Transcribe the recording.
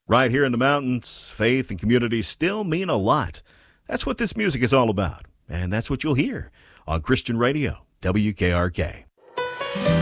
Right here in the mountains, faith and community still mean a lot. That's what this music is all about, and that's what you'll hear on Christian Radio, WKRK.